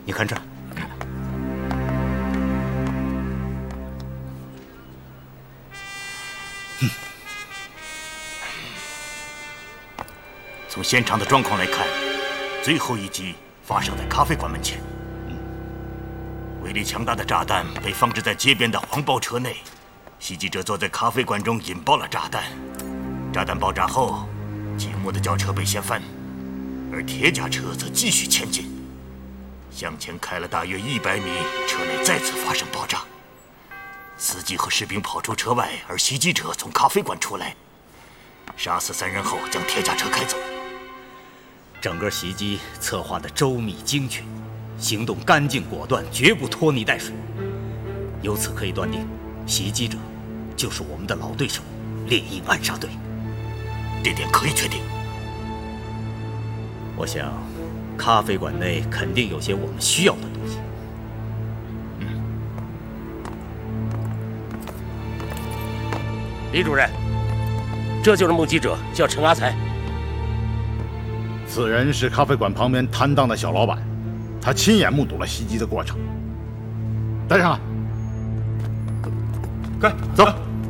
你看这儿。 从现场的状况来看，最后一击发生在咖啡馆门前。威力强大的炸弹被放置在街边的黄包车内，袭击者坐在咖啡馆中引爆了炸弹。炸弹爆炸后，警务的轿车被掀翻，而铁甲车则继续前进。向前开了大约100米，车内再次发生爆炸。司机和士兵跑出车外，而袭击者从咖啡馆出来，杀死3人后将铁甲车开走。 整个袭击策划的周密精确，行动干净果断，绝不拖泥带水。由此可以断定，袭击者就是我们的老对手猎鹰暗杀队。 这点可以确定。 我想，咖啡馆内肯定有些我们需要的东西。 李主任，这就是目击者，叫陈阿才。 此人是咖啡馆旁边摊档的小老板，他亲眼目睹了袭击的过程。带上来， 快走。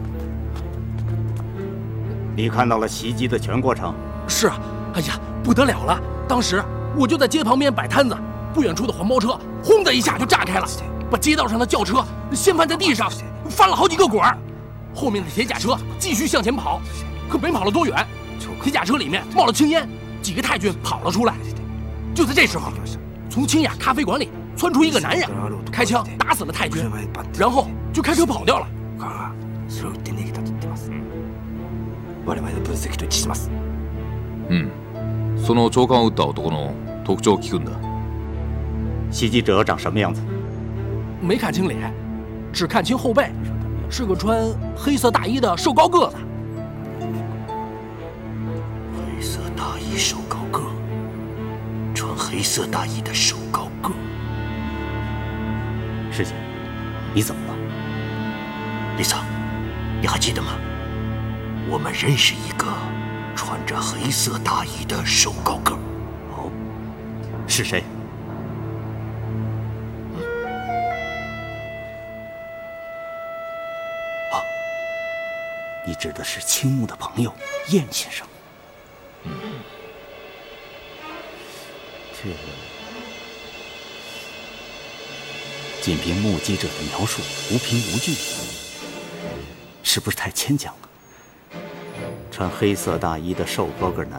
你看到了袭击的全过程？ 是啊，哎呀，不得了了！当时我就在街旁边摆摊子，不远处的黄包车轰的一下就炸开了，把街道上的轿车掀翻在地上，翻了好几个滚儿。后面的铁甲车继续向前跑，可没跑了多远，铁甲车里面冒了青烟。 几个太君跑了出来，就在这时候，从清雅咖啡馆里窜出一个男人，开枪打死了太君，然后就开车跑掉了。 その長官を撃った男の特徴を聞くんだ。 袭击者长什么样子？ 没看清脸，只看清后背，是个穿黑色大衣的瘦高个子。 黑色大衣瘦高个，穿黑色大衣的瘦高个。 师姐，你怎么了？ 丽桑，你还记得吗？我们认识一个穿着黑色大衣的瘦高个。 哦，是谁？啊，你指的是青木的朋友燕先生。 这个，仅凭目击者的描述，无凭无据，是不是太牵强了？穿黑色大衣的瘦高个男